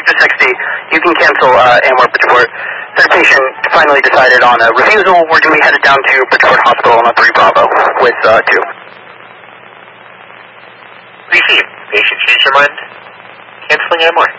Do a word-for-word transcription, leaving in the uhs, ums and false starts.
Victor sixty, you can cancel uh, Amware Bridgeport. Third patient finally decided on a refusal. We're going to be headed down to Bridgeport Hospital on a three Bravo with uh, two. Receive. Patient changed your mind. Canceling Amware.